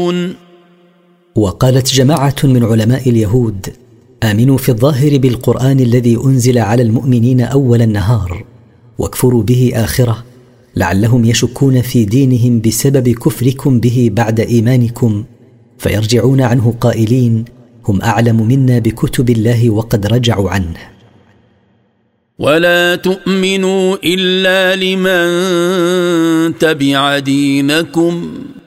تعملون. وقالت جماعة من علماء اليهود: آمنوا في الظاهر بالقرآن الذي أنزل على المؤمنين أول النهار، واكفروا به آخره، لعلهم يشكون في دينهم بسبب كفركم به بعد إيمانكم، فيرجعون عنه قائلين: هم أعلم منا بكتب الله وقد رجعوا عنه. ولا تؤمنوا إلا لمن تبع دينكم